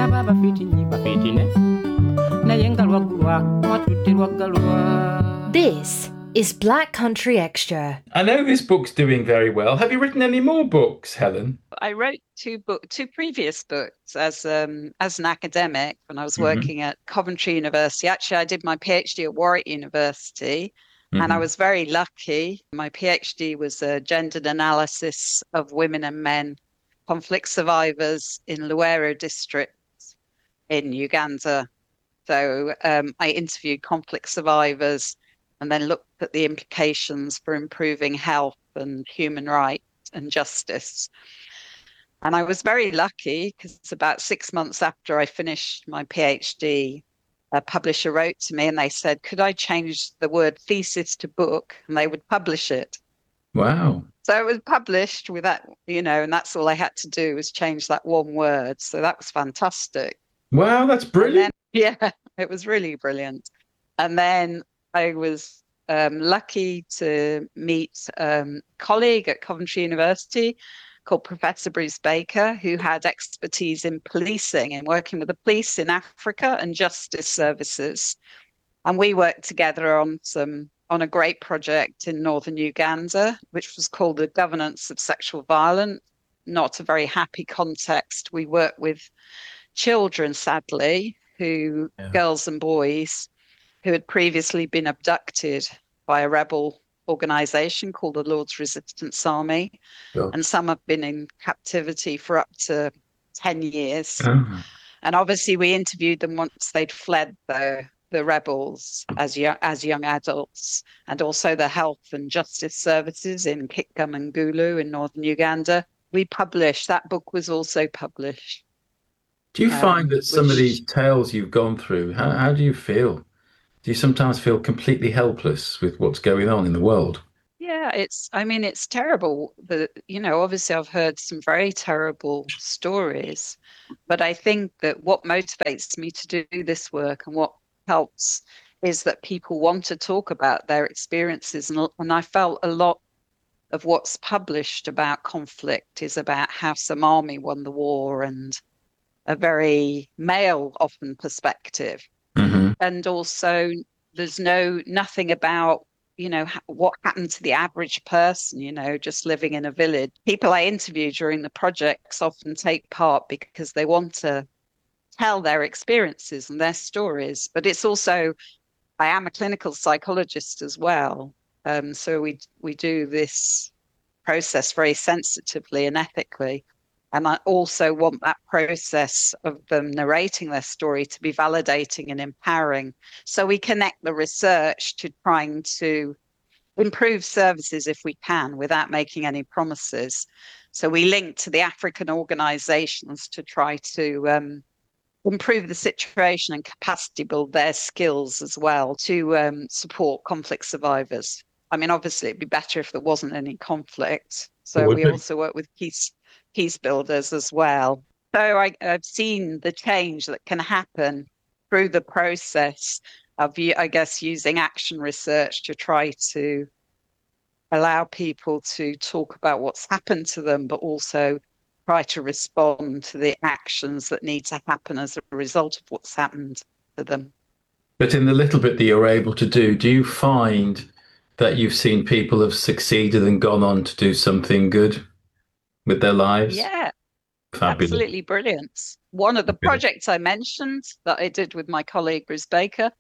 ndaba bafiti nyi bafitine naye nga lwaggulwa mwatutte lwaggalwa. This is Black Country Extra. I know this book's doing very well. Have you written any more books, Helen? I wrote two previous books as an academic when I was working at Coventry University. Actually, I did my PhD at Warwick University, and I was very lucky. My PhD was a gendered analysis of women and men conflict survivors in Luweero district in Uganda. So I interviewed conflict survivors and then looked at the implications for improving health and human rights and justice. And I was very lucky because about 6 months after I finished my PhD, a publisher wrote to me and they said, could I change the word thesis to book? And they would publish it. Wow. So it was published with that, and that's all I had to do was change that one word. So that was fantastic. Wow, that's brilliant. Then, yeah, it was really brilliant. And then I was lucky to meet a colleague at Coventry University called Professor Bruce Baker, who had expertise in policing and working with the police in Africa and justice services. And we worked together on a great project in northern Uganda, which was called the Governance of Sexual Violence. Not a very happy context. We worked with children, sadly, girls and boys who had previously been abducted by a rebel organization called the Lord's Resistance Army. Sure. And some have been in captivity for up to 10 years. Oh. And obviously we interviewed them once they'd fled the rebels as young adults, and also the health and justice services in Kitgum and Gulu in northern Uganda. That book was also published. Do you find that some of these tales you've gone through, how do you feel? Do you sometimes feel completely helpless with what's going on in the world? Yeah, it's terrible. Obviously I've heard some very terrible stories, but I think that what motivates me to do this work and what helps is that people want to talk about their experiences. And I felt a lot of what's published about conflict is about how some army won the war and a very male often perspective. Mm-hmm. And also there's nothing about, what happened to the average person, just living in a village. People I interview during the projects often take part because they want to tell their experiences and their stories. But it's also, I am a clinical psychologist as well. So we do this process very sensitively and ethically. And I also want that process of them narrating their story to be validating and empowering. So we connect the research to trying to improve services if we can without making any promises. So we link to the African organizations to try to improve the situation and capacity build their skills as well to support conflict survivors. I mean, obviously, it'd be better if there wasn't any conflict. So we also work with peace builders as well. So I've seen the change that can happen through the process of, I guess, using action research to try to allow people to talk about what's happened to them, but also try to respond to the actions that need to happen as a result of what's happened to them. But in the little bit that you're able to do you find that you've seen people have succeeded and gone on to do something good with their lives? Yeah, fabulous. Absolutely brilliant. One of the projects I mentioned that I did with my colleague Bruce Baker,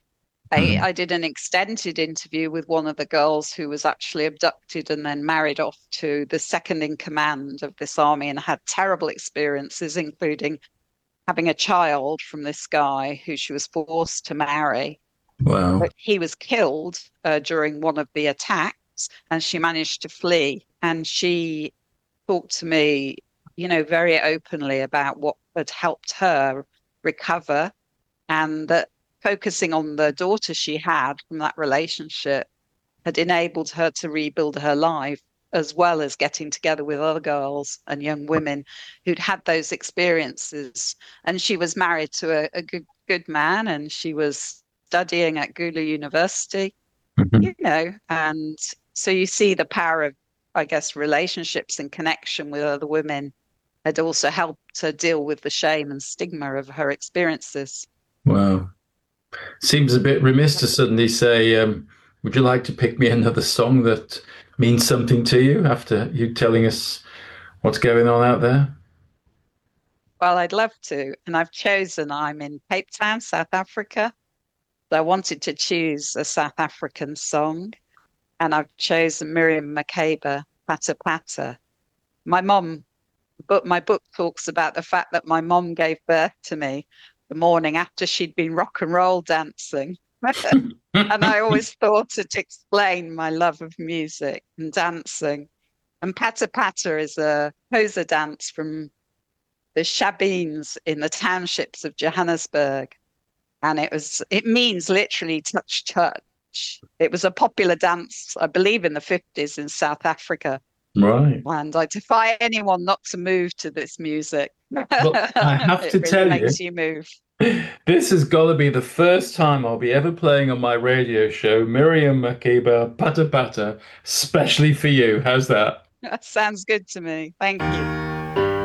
I did an extended interview with one of the girls who was actually abducted and then married off to the second in command of this army and had terrible experiences, including having a child from this guy who she was forced to marry. Wow. But he was killed during one of the attacks and she managed to flee. And she talked to me, very openly about what had helped her recover, and that focusing on the daughter she had from that relationship had enabled her to rebuild her life, as well as getting together with other girls and young women who'd had those experiences. And she was married to a good man, and she was studying at Gulu University, and so you see the power of, I guess, relationships and connection with other women had also helped her deal with the shame and stigma of her experiences. Wow. Seems a bit remiss to suddenly say, would you like to pick me another song that means something to you after you telling us what's going on out there? Well, I'd love to. And I'm in Cape Town, South Africa. So I wanted to choose a South African song. And I've chosen Miriam Makeba, Pata Pata. My book talks about the fact that my mom gave birth to me the morning after she'd been rock and roll dancing. And I always thought it explained my love of music and dancing. And Pata Pata is a Xhosa dance from the Shabines in the townships of Johannesburg. And it means literally touch, touch. It was a popular dance, I believe, in the 50s in South Africa. Right. And I defy anyone not to move to this music. Well, I have to tell you, it makes you move. This has got to be the first time I'll be ever playing on my radio show, Miriam Makeba, Pata Pata, especially for you. How's that? That sounds good to me. Thank you.